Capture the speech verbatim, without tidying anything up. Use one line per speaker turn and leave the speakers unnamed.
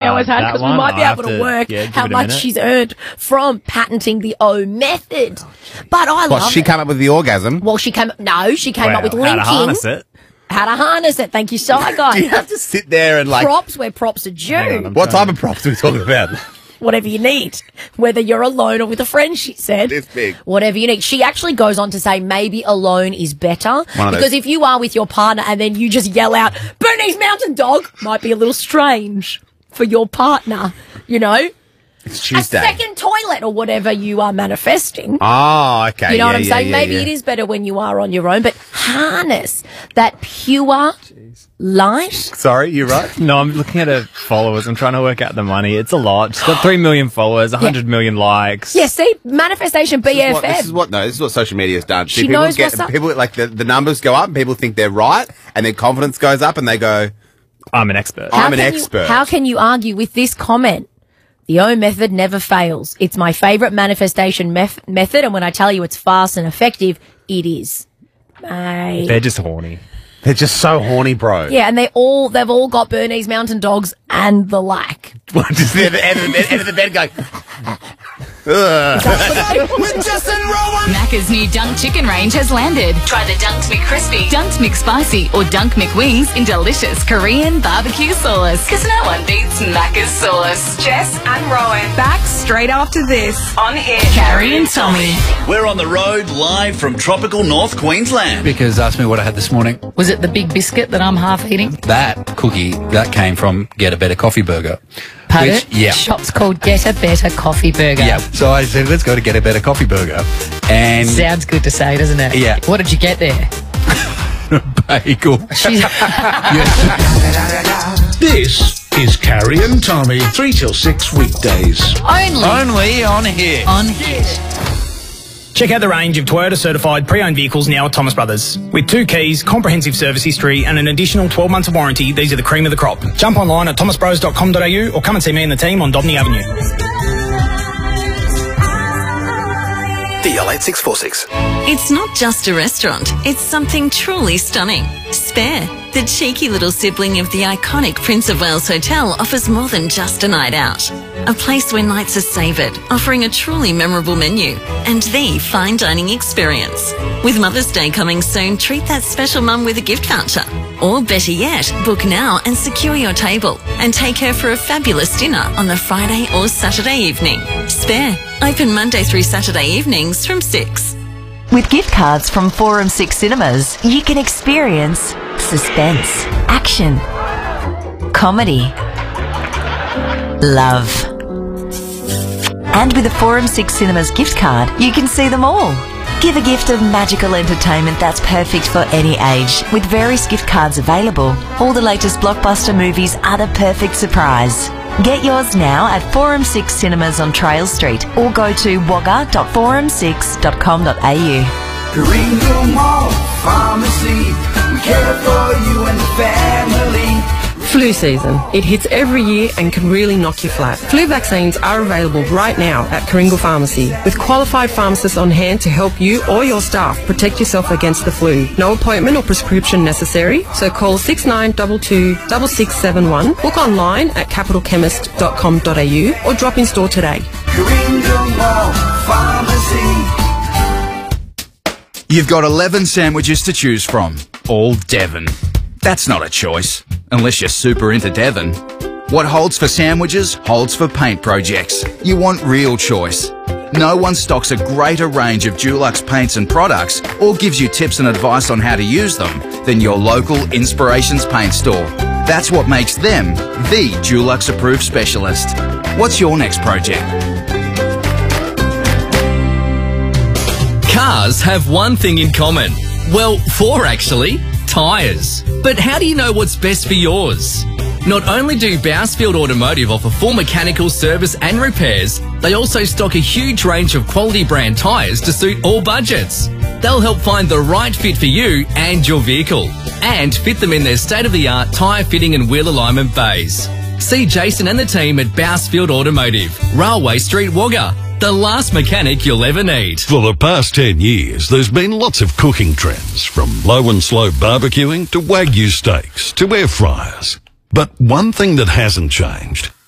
has had, because we
one?
might be
I'll
able
have
to
to-
work
yeah, give
how
it a
much
minute.
she's earned from patenting the O method. But I
Well,
love
she
it.
came up with the orgasm.
Well, she came. No, she came up with
Well,
linking.
how to harness it.
How to harness it. Thank you, Shy Guy.
Do you have to sit there and like...
Props where props are due.
Hang on, I'm
What
trying-
type of props are we talking about?
Whatever you need, whether you're alone or with a friend, she said.
It's big.
Whatever you need. She actually goes on to say maybe alone is better.
One of
Because
those.
if you are with your partner and then you just yell out, Bernese Mountain Dog, might be a little strange for your partner, you know?
It's
A
Tuesday.
second toilet or whatever you are manifesting.
Oh, okay.
You know
yeah,
what I'm
yeah,
saying?
yeah,
Maybe
yeah.
it is better when you are on your own, but harness that pure light.
Sorry, you're right.
No, I'm looking at her followers. I'm trying to work out the money. It's a lot. She's got three million followers, one hundred million likes.
Yeah, see? Manifestation B F F.
What, this is what no, this is what social media has done.
She
people
knows
get
what's up.
people like the, the numbers go up and people think they're right and their confidence goes up and they go,
I'm an expert.
I'm an
can you-
expert.
how can you argue with this comment? The O method never fails. It's my favourite manifestation mef- method, and when I tell you it's fast and effective, it is. Mate.
They're just horny.
they're just so horny, bro.
Yeah, and they all they've all got Bernese Mountain Dogs and the like.
What, just the end of the bed, end of the bed going,
With Justin Rowan.
Macca's new Dunk Chicken range has landed. Try the Dunked McCrispy, Dunked McSpicy, or Dunk McWings in delicious Korean barbecue sauce. Because no one beats Macca's sauce.
Jess and Rowan back straight after this on Hit.
Carrie and Tommy.
We're on the road live from tropical North Queensland.
Because ask me what I had this morning.
Was it the big biscuit that I'm half eating?
That cookie, that came from Get a Better Coffee Burger.
Pardon?
Which, yeah.
Shop's called Get a Better Coffee Burger.
Yeah. So I said, let's go to Get a Better Coffee Burger. And
Sounds good to say, doesn't it?
Yeah.
What did you get there?
bagel.
She's
This is Carrie and Tommy, three till six weekdays.
only
Only on here.
on Hit.
Check out the range of Toyota certified pre-owned vehicles now at Thomas Brothers. With two keys, comprehensive service history and an additional twelve months of warranty, these are the cream of the crop. Jump online at thomas bros dot com dot a u or come and see me and the team on Dobney Avenue.
D L eight six four six.
It's not just a restaurant, it's something truly stunning. Spare, the cheeky little sibling of the iconic Prince of Wales Hotel, offers more than just a night out. A place where nights are savoured, offering a truly memorable menu and the fine dining experience. With Mother's Day coming soon, treat that special mum with a gift voucher. Or better yet, book now and secure your table and take her for a fabulous dinner on the Friday or Saturday evening. Spare, open Monday through Saturday evenings from six.
With gift cards from Forum six Cinemas, you can experience suspense, action, comedy, love. And with a Forum six Cinemas gift card, you can see them all. Give a gift of magical entertainment that's perfect for any age. With various gift cards available, all the latest blockbuster movies are the perfect surprise. Get yours now at Forum six Cinemas on Trail Street or go to wagga dot forum six dot com dot a u.
Coringo Mall Pharmacy. We care for you and the family.
Flu season. It hits every year and can really knock you flat. Flu vaccines are available right now at Coringo Pharmacy, with qualified pharmacists on hand to help you or your staff protect yourself against the flu. No appointment or prescription necessary, so call six nine two two, six six seven one, book online at capital chemist dot com dot a u or drop in store today.
Coringo Mall Pharmacy.
You've got eleven sandwiches to choose from. All Devon. That's not a choice, unless you're super into Devon. What holds for sandwiches, holds for paint projects. You want real choice. No one stocks a greater range of Dulux paints and products or gives you tips and advice on how to use them than your local Inspirations Paint store. That's what makes them the Dulux approved specialist. What's your next project?
Cars have one thing in common. Well, four actually. Tyres. But how do you know what's best for yours? Not only do Bousfield Automotive offer full mechanical service and repairs, they also stock a huge range of quality brand tyres to suit all budgets. They'll help find the right fit for you and your vehicle, and fit them in their state-of-the-art tyre fitting and wheel alignment bays. See Jason and the team at Bousfield Automotive, Railway Street, Wagga. The last mechanic you'll ever need.
For the past ten years, there's been lots of cooking trends, from low and slow barbecuing to Wagyu steaks to air fryers. But one thing that hasn't changed